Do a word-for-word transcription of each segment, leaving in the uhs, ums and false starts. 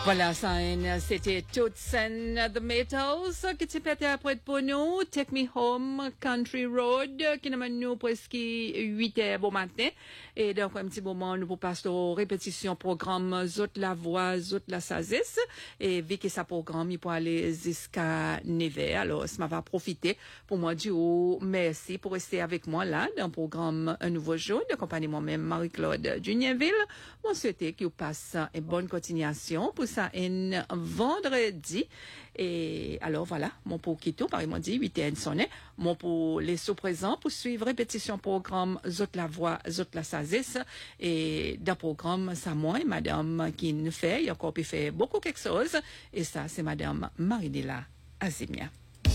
Voilà, ça, c'était toute scène The Metals qui t'est après pour nous. Take Me Home, Country Road, qui nous mène nous presque huit heures bon matin. Et donc, un petit moment, nous pour passer aux répétitions programme Zot la voix, Zot la sagesse. Et vu que ça programme, il peut aller jusqu'à neuf heures. Alors, ça va profiter pour moi du haut. Merci pour rester avec moi là, dans le programme Un Nouveau Jour, de compagnie moi-même, Marie-Claude Junienville. Moi, souhaite qu'il passe une bonne continuation pour ça un vendredi. Et alors voilà, mon pour Quito, par exemple, dit huit heures sonné. Mon pour les sous-présents pour suivre répétition programme Zot la voix, Zot la sagesse. Et dans le programme, ça moi et madame qui nous fait, il a encore pu faire beaucoup quelque chose. Et ça, c'est madame Marinella Azemia.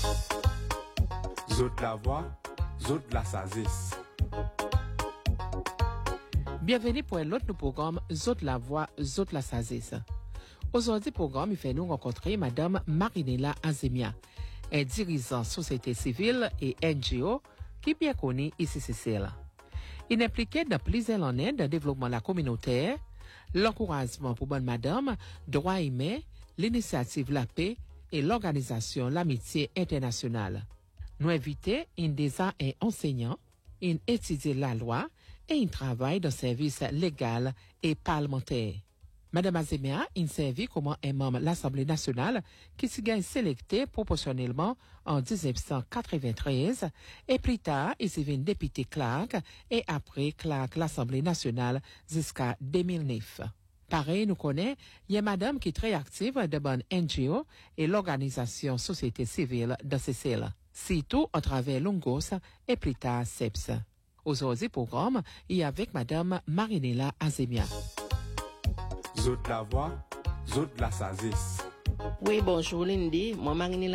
Zot la voix, Zot la sagesse. Bienvenue pour un autre programme Zot la voix, Zot la sagesse. Aujourd'hui, programme, il fait nous rencontrer Madame Marinella Azemia, un dirigeant société civile et N G O qui bien connu ici Sicile. Il est impliqué dans plusieurs années dans le développement de la communauté, l'encouragement pour bonne madame, droit humain, l'initiative La Paix et l'organisation L'Amitié internationale. Nous invitons une des un enseignant, une étudie la loi et une travaille dans le service légal et parlementaire. Madame Azemia, il servi comme un membre de l'Assemblée nationale qui s'est gagne sélecté proportionnellement en dix-neuf cent quatre-vingt-treize et plus tard, il s'est devenu député Clark et après Clark l'Assemblée nationale jusqu'à deux mille neuf. Pareil, nous connaissons, il y a madame qui est très active de bonne N G O et l'organisation société civile de Sicile, surtout à travers Lungos et plus tard C E P S. Aujourd'hui, programme, il y a avec madame Marinella Azemia. Zot la voix, Zot la sagesse. Oui, bonjour Lindy, moi Marinella